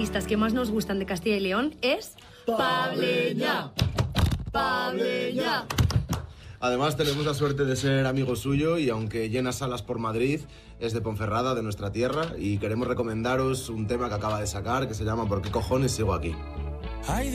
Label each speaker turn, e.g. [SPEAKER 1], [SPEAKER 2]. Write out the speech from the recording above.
[SPEAKER 1] artistas que más nos gustan de Castilla y León es... ¡Pableña! ¡Pableña!
[SPEAKER 2] Además tenemos la suerte de ser amigo suyo y aunque llena salas por Madrid, es de Ponferrada, de nuestra tierra, y queremos recomendaros un tema que acaba de sacar que se llama ¿Por qué cojones sigo aquí?